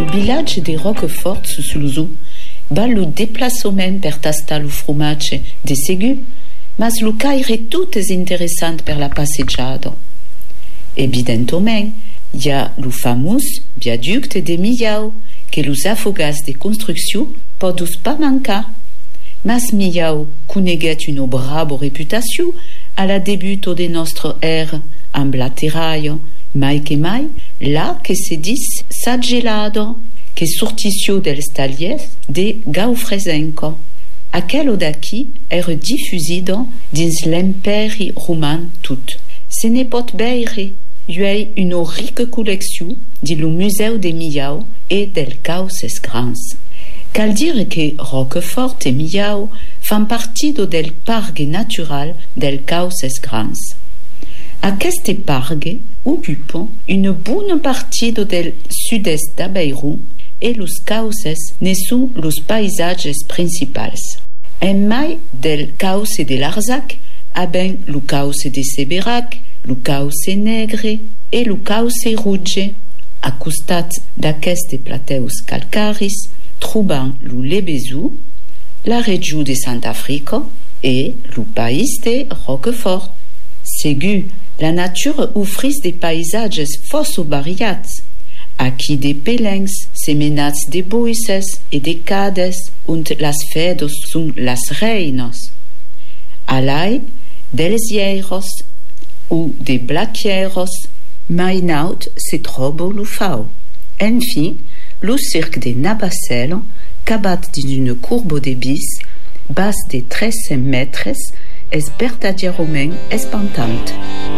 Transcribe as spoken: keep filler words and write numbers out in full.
village de Roquefort sul Zu va lo déplacement per tastar lo fromatge de Ségu, mas lo caire tout es interessant per la passeggiada. Evidentement, hi ha lo famós viaducte de Millau, que los afogats de construcció podus pas mancar. Mas Millau coneguet una brava reputació a la debuto de nostra era amb la terraia, mai que mai, là que se dis s'aggelado, que sortissió dels tallers de Gaufresenco. Aquello d'aquí era diffusido dins l'imperi roman tot. Se ne pot veire, hi una rica col·lecció de lo Museu de Millau e del Causes Grans. Cal dire que Roquefort e Millau fan partido del Parc natural del Causes Grans. Aquest parc ocupa una bona partida del sud-est d'Aveiro e los cauces ne són los paisatges principals. En mai del Cauce de l'Arzac haben lo Cauce de Seberac, lo Cauce Negre e lo Cauce Rouge. A costat d'aquests plateus calcaris trobam lo Lebesú, la regió de Sant'Africa e lo país de Roquefort. Segur, la nature offris des paisatges força variats. Aquí de pelencs, semenats de boisses e de cades, und las fedos són las reinas. Alai, dels hieros, ou de blaquieros, mai naut se troba lo fau. Enfin, lo cirque de Nabacelle, cabat dins une courbe de bis, bas de tres cents metres, és verdaderament espantant.